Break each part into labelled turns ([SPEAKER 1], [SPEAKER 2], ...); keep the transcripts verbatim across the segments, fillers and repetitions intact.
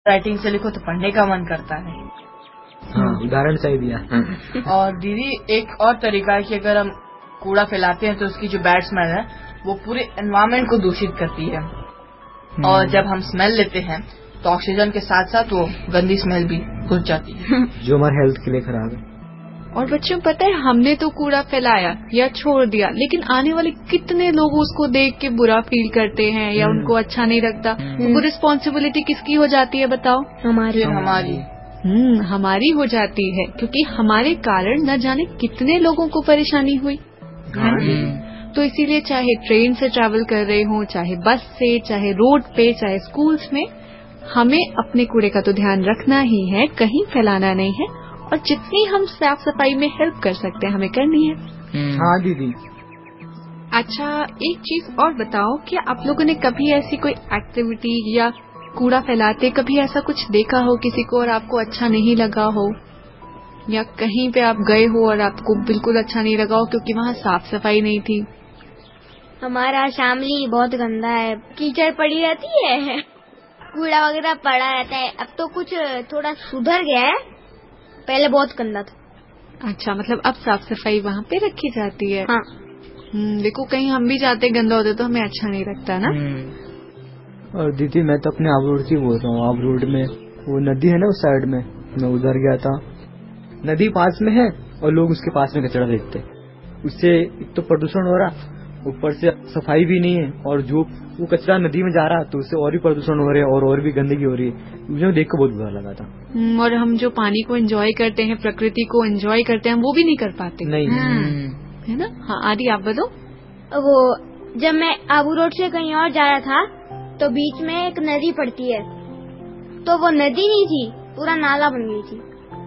[SPEAKER 1] Writing से लिखो तो पढ़ने का मन करता है।
[SPEAKER 2] हाँ, उदाहरण सही दिया।
[SPEAKER 1] और दीदी एक और तरीका है कि अगर हम कूड़ा फैलाते हैं तो उसकी जो बैड स्मेल है वो पूरे एनवायरनमेंट को दूषित करती है, और जब हम स्मेल लेते हैं तो ऑक्सीजन के साथ साथ वो गंदी स्मेल भी घुस जाती है
[SPEAKER 2] जो हमारे हेल्थ के लिए खराब है।
[SPEAKER 3] और बच्चों पता है, हमने तो कूड़ा फैलाया या छोड़ दिया, लेकिन आने वाले कितने लोग उसको देख के बुरा फील करते हैं या उनको अच्छा नहीं लगता। वो रिस्पॉन्सिबिलिटी किसकी हो जाती है बताओ?
[SPEAKER 1] हमारी हमारी
[SPEAKER 3] हम्म हमारी हो जाती है, क्योंकि हमारे कारण न जाने कितने लोगों को परेशानी हुई है ना। तो इसीलिए चाहे ट्रेन से ट्रैवल कर रहे हो, चाहे बस से, चाहे रोड पे, चाहे स्कूल्स में, हमें अपने कूड़े का तो ध्यान रखना ही है, कहीं फैलाना नहीं है, और जितनी हम साफ सफाई में हेल्प कर सकते हैं हमें करनी है।
[SPEAKER 2] हाँ दीदी।
[SPEAKER 3] अच्छा, एक चीज और बताओ, क्या आप लोगों ने कभी ऐसी कोई एक्टिविटी या कूड़ा फैलाते कभी ऐसा कुछ देखा हो किसी को और आपको अच्छा नहीं लगा हो, या कहीं पे आप गए हो और आपको बिल्कुल अच्छा नहीं लगा हो क्योंकि वहाँ साफ सफाई नहीं थी?
[SPEAKER 4] हमारा शामली बहुत गंदा है, कीचड़ पड़ी रहती है, कूड़ा वगैरह पड़ा रहता है। अब तो कुछ थोड़ा सुधर गया है, पहले बहुत गंदा था।
[SPEAKER 3] अच्छा, मतलब अब साफ सफाई वहाँ पे रखी जाती है।
[SPEAKER 4] हाँ।
[SPEAKER 3] देखो कहीं हम भी जाते गंदा होते तो हमें अच्छा नहीं लगता ना।
[SPEAKER 2] और दीदी मैं तो अपने आबरोड की बोल रहा हूँ, आबरोड में वो नदी है ना उस साइड में, मैं उधर गया था। नदी पास में है और लोग उसके पास में कचरा फेंकते, उससे एक तो प्रदूषण हो रहा, ऊपर से सफाई भी नहीं है, और जो वो कचरा नदी में जा रहा तो उससे और भी प्रदूषण हो रहा है और और भी गंदगी हो रही है। मुझे देख कर बहुत बुरा लगा था।
[SPEAKER 3] और हम जो पानी को एंजॉय करते हैं, प्रकृति को एंजॉय करते हैं, वो भी नहीं कर पाते।
[SPEAKER 2] नहीं
[SPEAKER 3] है ना। हाँ आदि आप बताओ।
[SPEAKER 4] वो जब मैं आबू रोड से कहीं और जा रहा था तो बीच में एक नदी पड़ती है, तो वो नदी नहीं थी, पूरा नाला बन गई थी।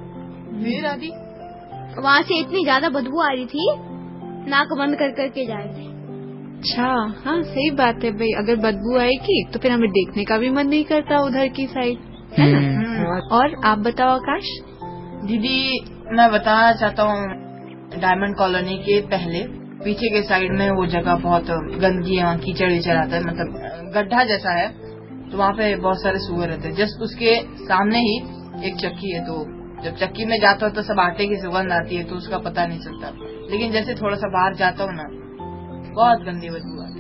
[SPEAKER 1] फिर आदि
[SPEAKER 4] वहाँ से इतनी ज्यादा बदबू आ रही थी, नाक बंद कर करके जा रहे थे।
[SPEAKER 3] अच्छा, हाँ सही बात है भाई, अगर बदबू आएगी तो फिर हमें देखने का भी मन नहीं करता उधर की साइड, है ना। और आप बताओ आकाश।
[SPEAKER 1] दीदी मैं बताना चाहता हूँ, डायमंड कॉलोनी के पहले पीछे के साइड में वो जगह बहुत गंदगी है, वहाँ कीचड़ विचड़ आता है, मतलब गड्ढा जैसा है, तो वहाँ पे बहुत सारे सुअर रहते हैं। जस्ट उसके सामने ही एक चक्की है, तो जब चक्की में जाता हूँ तो सब आटे की सुगंध आती है तो उसका पता नहीं चलता, लेकिन जैसे थोड़ा सा बाहर जाता हूँ ना, बहुत गंदी बदबू आती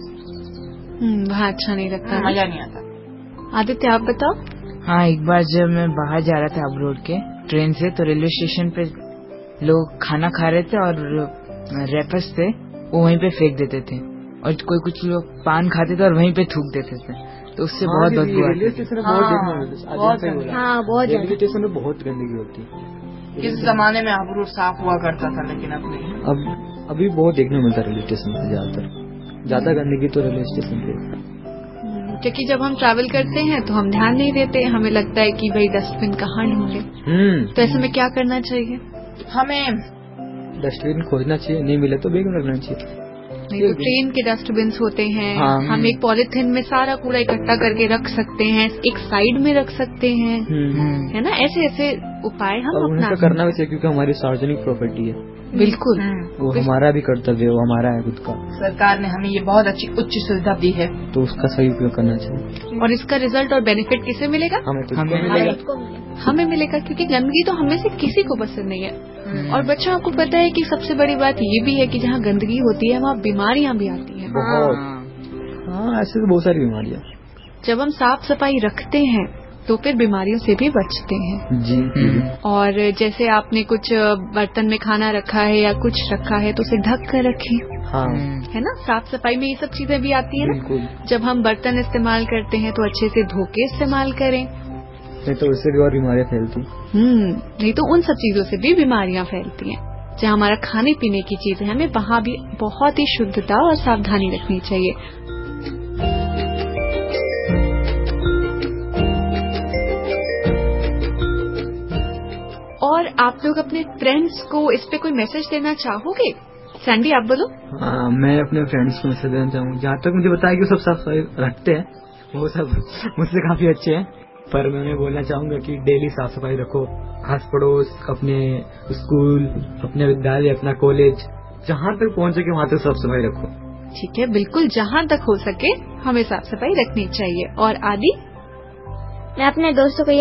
[SPEAKER 1] है,
[SPEAKER 3] वहाँ अच्छा नहीं लगता,
[SPEAKER 1] मजा नहीं आता।
[SPEAKER 3] आदित्य आप बताओ।
[SPEAKER 5] हाँ, एक बार जब मैं बाहर जा रहा था अबरोड के ट्रेन से, तो रेलवे स्टेशन पे लोग खाना खा रहे थे और रैपर्स थे वो वहीं पे फेंक देते थे, और कोई कुछ लोग पान खाते थे और वहीं पे थूक देते थे, तो उससे बहुत बदबू आती है।
[SPEAKER 2] रेलवे स्टेशन में बहुत देखने
[SPEAKER 4] हाँ बहुत
[SPEAKER 2] रेलवे स्टेशन में बहुत गंदगी होती है।
[SPEAKER 1] किस जमाने में आबरू साफ हुआ करता था, लेकिन अब नहीं।
[SPEAKER 2] अब अभी बहुत देखने मिलता है रेलवे स्टेशन पे, ज्यादातर ज्यादा गंदगी तो रेलवे स्टेशन पे,
[SPEAKER 3] क्योंकि जब हम ट्रैवल करते हैं तो हम ध्यान नहीं देते, हमें लगता है कि भाई डस्टबिन कहाँ ढूंढे। तो ऐसे में क्या करना चाहिए?
[SPEAKER 1] हमें
[SPEAKER 2] डस्टबिन खोजना चाहिए, नहीं मिले तो बैग में रखना चाहिए।
[SPEAKER 3] नहीं तो ट्रेन के डस्टबिन होते हैं,
[SPEAKER 2] हाँ,
[SPEAKER 3] हम एक पॉलिथीन में सारा कूड़ा इकट्ठा करके रख सकते हैं, एक साइड में रख सकते हैं, है ना। ऐसे ऐसे उपाय हम अपना
[SPEAKER 2] तो करना भी चाहिए, क्योंकि हमारी सार्वजनिक प्रॉपर्टी है।
[SPEAKER 3] बिल्कुल,
[SPEAKER 2] वो हमारा भी कर्तव्य है, वो हमारा है खुद का।
[SPEAKER 1] सरकार ने हमें ये बहुत अच्छी उच्च सुविधा दी है,
[SPEAKER 2] तो उसका सही उपयोग करना चाहिए।
[SPEAKER 3] और इसका रिजल्ट और बेनिफिट किसे मिलेगा?
[SPEAKER 2] हमें तो
[SPEAKER 5] हमें
[SPEAKER 2] मिलेगा,
[SPEAKER 3] हमें मिलेगा, क्योंकि गंदगी तो हमें से किसी को पसंद नहीं है। और बच्चों आपको पता है कि सबसे बड़ी बात ये भी है कि जहाँ गंदगी होती है वहाँ बीमारियाँ भी आती हैं।
[SPEAKER 2] बहुत। हाँ, ऐसे तो बहुत सारी बीमारियाँ।
[SPEAKER 3] जब हम साफ सफाई रखते हैं तो फिर बीमारियों से भी बचते हैं।
[SPEAKER 2] जी।
[SPEAKER 3] और जैसे आपने कुछ बर्तन में खाना रखा है या कुछ रखा है तो उसे ढक कर रखें।
[SPEAKER 2] हाँ,
[SPEAKER 3] है ना, साफ सफाई में ये सब चीजें भी आती है
[SPEAKER 2] ना।
[SPEAKER 3] जब हम बर्तन इस्तेमाल करते हैं तो अच्छे से धो के इस्तेमाल करें,
[SPEAKER 2] नहीं तो उससे भी और बीमारियाँ फैलती।
[SPEAKER 3] हम्म नहीं तो उन सब चीजों से भी बीमारियां फैलती हैं। जहाँ हमारा खाने पीने की चीजें, हमें वहाँ भी बहुत ही शुद्धता और सावधानी रखनी चाहिए। और आप लोग अपने फ्रेंड्स को इस पे कोई मैसेज देना चाहोगे? सैंडी आप बोलो।
[SPEAKER 2] हाँ, मैं अपने फ्रेंड्स को मैसेज देना चाहूँगा। जहाँ तक मुझे बताया कि वो सब साफ सफाई रखते हैं, वो सब मुझसे काफी अच्छे हैं, पर मैं उन्हें बोलना चाहूंगा कि डेली साफ सफाई रखो, आस पड़ोस, अपने स्कूल, अपने विद्यालय, अपना कॉलेज, जहाँ तक पहुँच सके वहाँ तक साफ सफाई रखो।
[SPEAKER 3] ठीक है, बिल्कुल जहाँ तक हो सके हमें साफ सफाई रखनी चाहिए। और आदि?
[SPEAKER 4] मैं अपने दोस्तों को